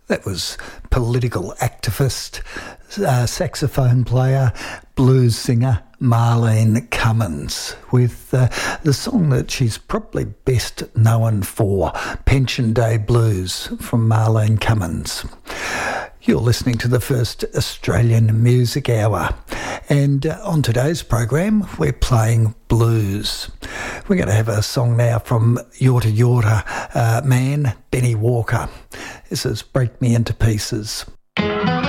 That was political activist, saxophone player, blues singer Marlene Cummins with the song that she's probably best known for, Pension Day Blues from Marlene Cummins. You're listening to the first Australian Music Hour, and on today's program we're playing blues. We're going to have a song now from Yorta Yorta man Benny Walker. This is Break Me Into Pieces.